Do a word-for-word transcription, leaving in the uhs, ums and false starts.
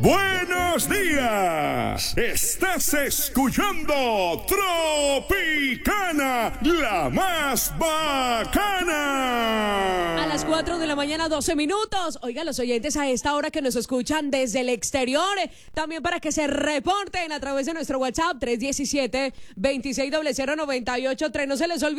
Buenos días, estás escuchando Tropicana, la más bacana. A las cuatro de la mañana, doce minutos. Oigan, los oyentes a esta hora que nos escuchan desde el exterior, también para que se reporten a través de nuestro WhatsApp tres uno siete, dos seis cero cero, nueve ocho tres. No se les olvide